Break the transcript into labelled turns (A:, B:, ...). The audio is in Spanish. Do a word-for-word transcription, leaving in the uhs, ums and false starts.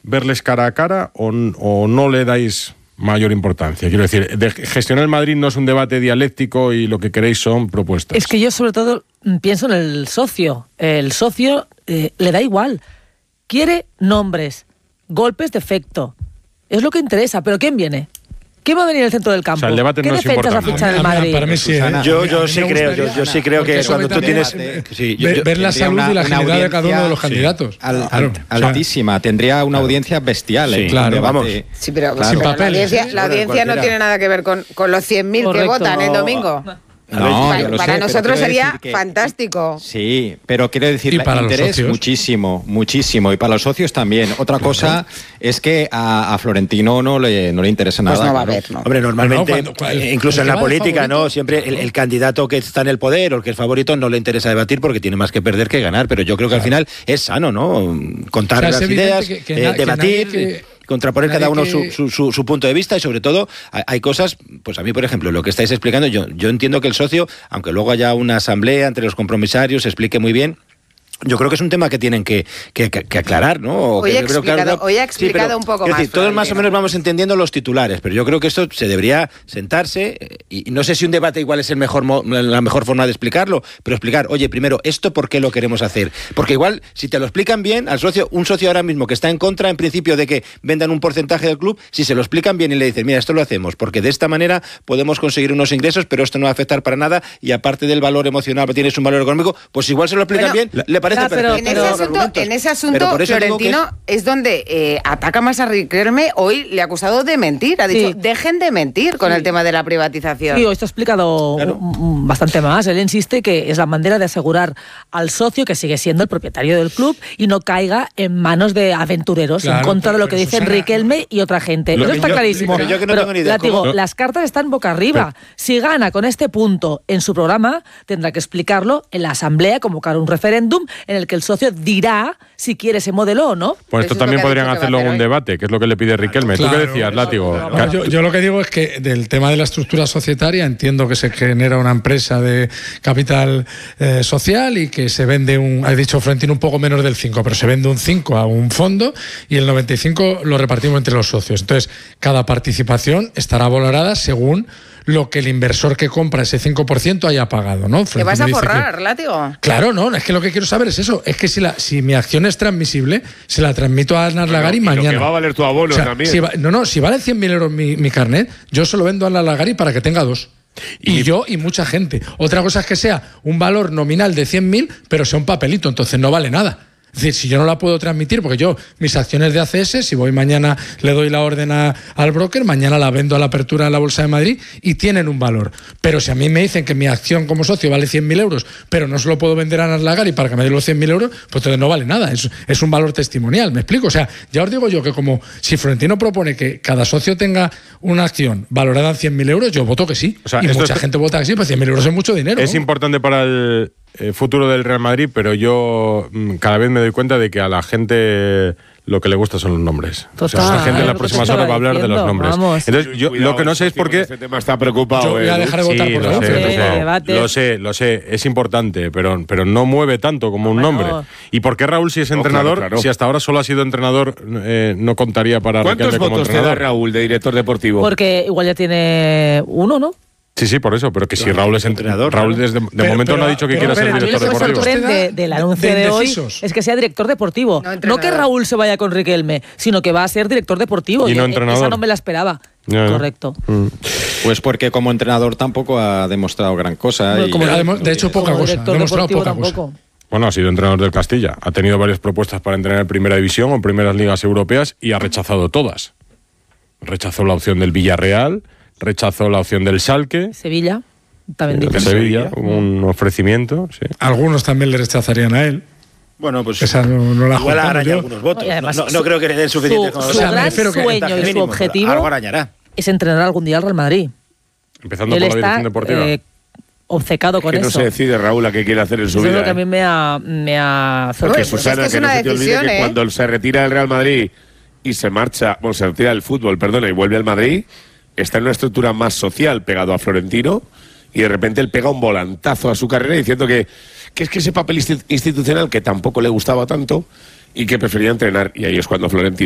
A: verles cara a cara o, o no le dais mayor importancia? Quiero decir, de gestionar el Madrid no es un debate dialéctico y lo que queréis son propuestas.
B: Es que yo sobre todo pienso en el socio. El socio eh, le da igual. Quiere nombres, golpes de efecto. Es lo que interesa. ¿Pero quién viene? ¿Quién va a venir al centro del campo?
A: O sea, el debate
B: ¿Qué
A: no es
B: defensas va a
A: importante.
B: fichar el Madrid?
C: Para mí sí. ¿eh?
D: Yo, yo sí creo, yo, yo sí creo que cuando tú tienes sí, yo,
C: ver,
D: yo,
C: ver la salud
E: una,
C: y la agilidad de cada uno de los
D: sí,
C: candidatos.
E: Al,
C: claro,
E: al, altísima, tendría una audiencia bestial.
D: Sí,
E: ¿eh?
D: claro, vamos.
F: Sí, pero,
E: Claro.
C: Sin
F: pero
C: papeles,
F: la audiencia,
C: ¿eh?
F: la audiencia no tiene nada que ver con, con los cien mil que
B: Correcto.
F: votan el domingo.
E: No,
F: para
E: yo lo
F: para
E: sé, pero
F: nosotros
E: quiero
F: sería
E: decir que-
F: fantástico.
E: Sí, pero quiero decir,
C: Y
E: el
C: para los
E: interés
C: socios.
E: muchísimo, muchísimo. Y para los socios también. Otra cosa es que a, a Florentino no le, no le interesa
F: Pues
E: nada.
F: no va a
E: claro.
F: haber, ¿no?
D: Hombre, normalmente,
C: Bueno, cuando- cuando-
D: eh, incluso
C: el
D: en
C: que
D: la
C: va de
D: política,
C: favorito,
D: ¿no? Siempre el, el candidato que está en el poder o el que es favorito no le interesa debatir porque tiene más que perder que ganar. Pero yo creo que al final es sano, ¿no? Contar
C: O sea, es
D: las
C: evidente
D: ideas,
C: que- que
D: eh,
C: na- que
D: debatir,
C: nadie que-
D: contraponer
C: nadie
D: cada uno
C: que-
D: su, su, su, su punto de vista y sobre todo hay, hay cosas, pues a mí, por ejemplo, lo que estáis explicando, yo, yo entiendo que el socio, aunque luego haya una asamblea entre los compromisarios, se explique muy bien. Yo creo que es un tema que tienen que, que, que, que aclarar, ¿no? O
F: Hoy
D: que
F: ha
D: yo creo que
F: explicado-
D: ahora-
F: hoy ha
D: Sí,
F: explicado
D: pero,
F: un poco
D: quiero
F: más,
D: decir, todos más o
F: Florentino.
D: menos vamos entendiendo los titulares, pero yo creo que esto se debería sentarse eh, y no sé si un debate igual es el mejor mo- la mejor forma de explicarlo, pero explicar, oye, primero, ¿esto por qué lo queremos hacer? Porque igual, si te lo explican bien, al socio, un socio ahora mismo que está en contra, en principio, de que vendan un porcentaje del club, si se lo explican bien y le dicen, mira, esto lo hacemos, porque de esta manera podemos conseguir unos ingresos, pero esto no va a afectar para nada, y aparte del valor emocional, tienes un valor económico, pues igual se lo explican
F: Bueno,
D: bien, le parece
B: ya, pero-
D: perfecto.
F: En ese
B: pero-
F: asunto, en ese
D: Pero
F: asunto
D: por eso digo que
F: Florentino es, donde eh, ataca más a Riquelme. Hoy le ha acusado de mentir. Ha dicho,
B: Sí.
F: dejen de mentir con el tema de la privatización.
B: Sí, esto ha explicado
D: Claro.
B: mm, bastante más. Él insiste que es la manera de asegurar al socio que sigue siendo el propietario del club y no caiga en manos de aventureros
C: Claro,
B: en contra de
C: pero-
B: lo que
C: pero,
B: dicen
C: Susana,
B: Riquelme y otra gente.
D: Lo
B: Eso
D: que
B: está
D: yo-
B: clarísimo.
D: pero yo que no tengo ni idea,
B: látigo,
D: ¿cómo?
B: las cartas están boca arriba. Si gana con este punto en su programa, tendrá que explicarlo en la asamblea, convocar un referéndum en el que el socio dirá si quiere ese modelo o no.
A: Pues
F: Eso
A: esto
F: es lo
A: también
F: que ha
A: podrían
F: dicho que va a
A: hacerlo en
F: hacer
A: un
F: hoy.
A: debate, que es lo que le pide Riquelme. ¿Tú
C: Claro,
A: qué decías, Látigo?
C: No, yo, yo lo que digo es que del tema de la estructura societaria entiendo que se genera una empresa de capital eh, social y que se vende un, ha dicho Florentino, un poco menos del cinco, pero se vende un cinco a un fondo y el noventa y cinco lo repartimos entre los socios. Entonces, cada participación estará valorada según lo que el inversor que compra ese cinco por ciento haya pagado, ¿no?
F: ¿Te vas
C: Florentino
F: a
C: dice que-
F: forrar, Látigo?
C: Claro, no, es que lo que quiero saber es eso. Es que si, la, si mi acción es transmisible, se la transmito a Arnaz Lagari
G: Bueno, y
C: mañana.
G: lo que va a valer tu abono también.
C: Si va- no, no, si vale cien mil euros mi, mi carnet, yo se lo vendo a Arnaz Lagari para que tenga dos. Y,
A: Y-
C: yo y mucha gente. Otra cosa es que sea un valor nominal de cien mil, pero sea un papelito, entonces no vale nada. Es decir, si yo no la puedo transmitir, porque yo, mis acciones de A C S, si voy mañana, le doy la orden a- al broker, mañana la vendo a la apertura en la Bolsa de Madrid y tienen un valor. Pero si a mí me dicen que mi acción como socio vale cien mil euros, pero no se lo puedo vender a Naslagari para que me dé los cien mil euros, pues entonces no vale nada. Es, es un valor testimonial, ¿me explico? O sea, ya os digo yo que como si Florentino propone que cada socio tenga una acción valorada en cien mil euros, yo voto que sí.
A: O sea,
C: y
A: esto
C: mucha
A: es-
C: gente vota que sí, pues cien mil euros es mucho dinero.
A: Es
C: ¿no?
A: importante para el eh, futuro del Real Madrid, pero yo mm, cada vez me doy cuenta de que a la gente lo que le gusta son los nombres. O sea,
B: Total,
A: la gente en
B: lo
A: las
B: que
A: próximas
B: te
A: horas va a
B: estaba
A: hablar de los
B: diciendo,
A: nombres.
B: vamos.
A: Entonces, yo
G: Cuidado,
A: lo que no sé es por qué...
G: Este tema está preocupado.
C: Yo voy a
G: eh,
C: dejar de votar
A: Sí,
C: por
A: lo
C: Raúl,
A: sé,
C: pero-
A: lo
B: Sí,
A: sé,
B: debate.
A: lo sé, lo sé, es importante, pero, pero no mueve tanto como un
B: Bueno.
A: nombre. ¿Y por qué Raúl, si es
G: No,
A: entrenador,
G: claro, claro.
A: si hasta ahora solo ha sido entrenador, eh, no contaría para
G: ¿Cuántos
A: Riquelme como
G: votos te da
A: entrenador?
G: Raúl de director deportivo?
B: Porque igual ya tiene uno, ¿no?
A: Sí, sí, por eso, pero que si Raúl es entrenador, Raúl
D: claro.
A: desde de
C: Pero-
A: momento
C: pero-
A: no ha dicho que
C: pero,
A: quiera ser
C: espera,
B: A mí lo
A: director
B: que me
A: deportivo.
B: sorprende del anuncio de hoy
C: indecisos.
B: es que sea director deportivo.
F: No
B: No,
F: entrenador.
B: que Raúl se vaya con Riquelme, sino que va a ser director deportivo.
A: Y no
B: eh,
A: entrenador.
B: Esa no me la esperaba.
A: Ya, ya.
B: Correcto.
A: Mm.
E: Pues porque como entrenador tampoco ha demostrado gran cosa.
B: Bueno,
E: y-
B: como-
C: Ha demo- de hecho, poca
B: Como
C: cosa.
B: director
C: Ha demostrado
B: deportivo
C: poca cosa.
B: tampoco.
A: Bueno, ha sido entrenador del Castilla. Ha tenido varias propuestas para entrenar en Primera División o en primeras ligas europeas y ha rechazado todas. Rechazó la opción del Villarreal, rechazó la opción del Schalke,
B: Sevilla, también
A: de
B: dicho.
A: Sevilla, un ofrecimiento. Sí.
C: Algunos también le rechazarían a él.
D: Bueno, pues
C: Esa no, no la
D: igual
C: juntamos
D: araña
C: yo.
D: algunos votos.
B: Y además,
D: no, no,
B: su-
D: no creo que le den suficiente
B: su-
D: con
B: su
D: los
C: O sea, me
B: gran
C: refiero que-
B: sueño y
D: porcentaje
B: su
D: mínimo,
B: objetivo
D: algo arañará.
B: es entrenar algún día al Real Madrid.
A: Empezando
B: Él
A: por la
B: está
A: dirección deportiva.
B: eh, obcecado con
G: que no
B: eso.
G: se decide Raúl a qué quiere hacer en su
B: Eso es
G: vida.
B: lo que a
G: ¿eh?
B: mí me ha, me ha
G: Porque
F: Pues
B: sorprendido.
F: es
G: Susana,
F: que es
G: que no
F: una
G: se te olvide
F: decisión,
G: que
F: ¿eh?
G: cuando se retira del Real Madrid y se marcha, bueno, se retira del fútbol, perdona, y vuelve al Madrid, está en una estructura más social pegado a Florentino y de repente él pega un volantazo a su carrera diciendo que, que es que ese papel insti- institucional que tampoco le gustaba tanto y que prefería entrenar. Y ahí es cuando Florentino